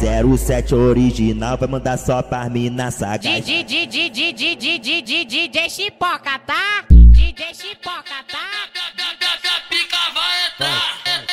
07 original vai mandar só pra mina sagaz. DJ Chipoca, tá? DJ Chipoca, tá?